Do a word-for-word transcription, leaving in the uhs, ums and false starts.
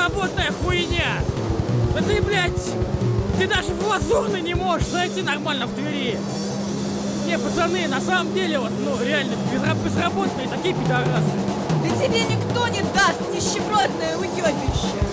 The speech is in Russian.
безработная хуйня! Да ты, блядь, ты даже в Лазурный не можешь зайти нормально в Твери! Не, пацаны, на самом деле, вот, ну, реально, безработные такие пидорасы! Да тебе никто не даст, нищебродное уебище!